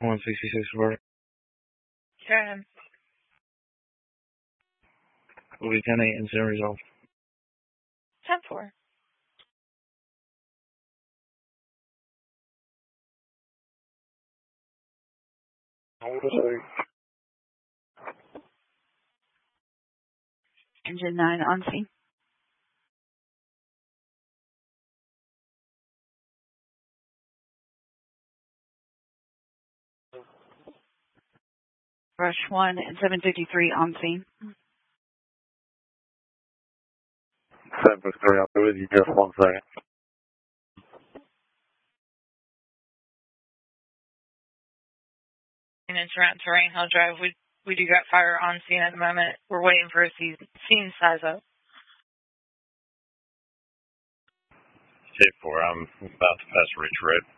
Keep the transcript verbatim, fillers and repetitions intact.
one sixty-six Road. Karen. Will be ten eight, incident resolved. ten four. Engine nine on scene. Rush one and seven fifty-three on scene. seven fifty-three, I'll be with you just one second. And it's around Terrain Hill Drive. We we do got fire on scene at the moment. We're waiting for a scene, scene size up. K four, I'm about to pass Ridge Road.